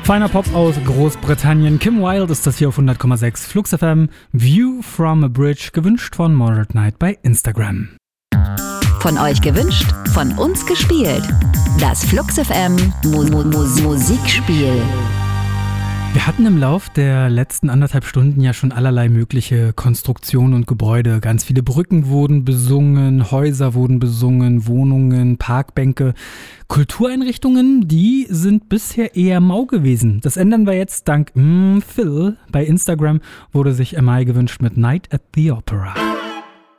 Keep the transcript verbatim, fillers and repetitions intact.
Feiner Pop aus Großbritannien. Kim Wilde ist das hier auf hundert Komma sechs Flux F M. View from a Bridge, gewünscht von Moderate Knight bei Instagram. Von euch gewünscht, von uns gespielt. Das Flux F M Mu- Mu- Mu- Musikspiel. Wir hatten im Lauf der letzten anderthalb Stunden ja schon allerlei mögliche Konstruktionen und Gebäude. Ganz viele Brücken wurden besungen, Häuser wurden besungen, Wohnungen, Parkbänke. Kultureinrichtungen, die sind bisher eher mau gewesen. Das ändern wir jetzt dank mm, Phil. Bei Instagram wurde sich M I gewünscht mit Night at the Opera.